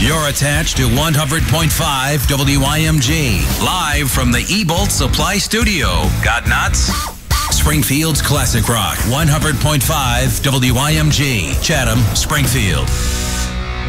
You're attached to 100.5 WIMG. Live from the Ebolt Supply Studio. Got nuts? Springfield's Classic Rock. 100.5 WIMG. Chatham, Springfield.